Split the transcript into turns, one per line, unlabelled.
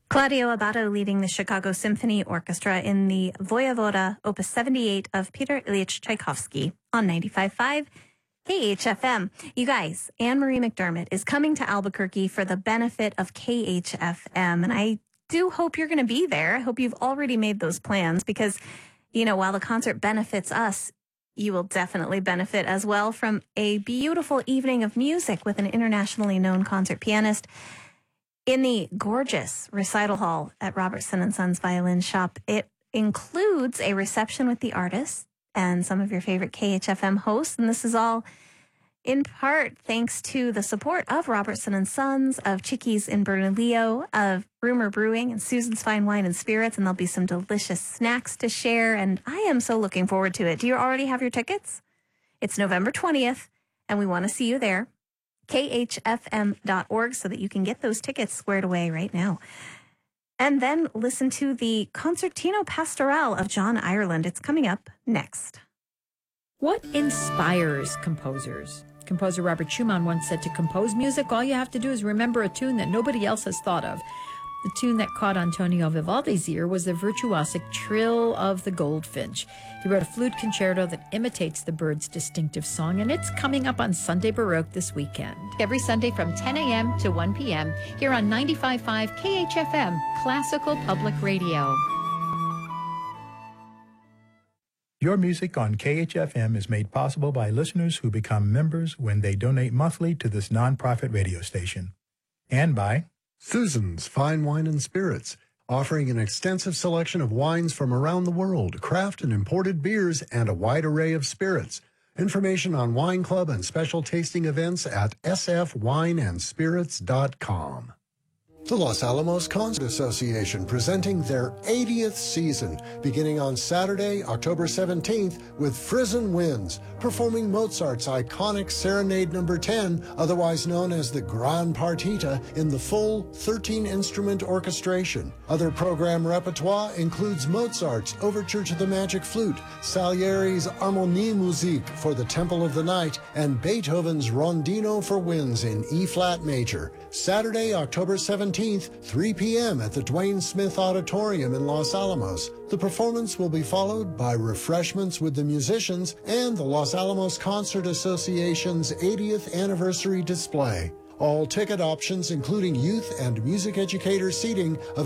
Claudio Abbado leading the Chicago Symphony Orchestra in the Voyevoda, Opus 78 of Peter Ilyich Tchaikovsky on 95.5 KHFM. You guys, Anne-Marie McDermott is coming to Albuquerque for the benefit of KHFM, and I do hope you're going to be there. I hope you've already made those plans because, you know, while the concert benefits us, you will definitely benefit as well from a beautiful evening of music with an internationally known concert pianist in the gorgeous recital hall at Robertson and Sons Violin Shop. It includes a reception with the artist and some of your favorite KHFM hosts. And this is all in part thanks to the support of Robertson and Sons, of Chickies in Bernalillo, of Rumor Brewing and Susan's Fine Wine and Spirits. And there'll be some delicious snacks to share. And I am so looking forward to it. Do you already have your tickets? It's November 20th, and we want to see you there. KHFM.org so that you can get those tickets squared away right now. And then listen to the Concertino Pastorale of John Ireland. It's coming up next.
What inspires composers? Composer Robert Schumann once said, to compose music, all you have to do is remember a tune that nobody else has thought of. The tune that caught Antonio Vivaldi's ear was the virtuosic trill of the goldfinch. He wrote a flute concerto that imitates the bird's distinctive song, and it's coming up on Sunday Baroque this weekend. Every Sunday from 10 a.m. to 1 p.m. here on 95.5 KHFM, Classical Public Radio.
Your music on KHFM is made possible by listeners who become members when they donate monthly to this nonprofit radio station. And by
Susan's Fine Wine and Spirits, offering an extensive selection of wines from around the world, craft and imported beers, and a wide array of spirits. Information on wine club and special tasting events at sfwineandspirits.com. The Los Alamos Concert Association presenting their 80th season, beginning on Saturday, October 17th, with Frizen Winds, performing Mozart's iconic Serenade No. 10, otherwise known as the Gran Partita, in the full 13-instrument orchestration. Other program repertoire includes Mozart's Overture to the Magic Flute, Salieri's Harmonie Musique for the Temple of the Night, and Beethoven's Rondino for Winds in E-flat major. Saturday, October 17th, 3 p.m. at the Dwayne Smith Auditorium in Los Alamos. The performance will be followed by refreshments with the musicians and the Los Alamos Concert Association's 80th anniversary display. All ticket options, including youth and music educator seating,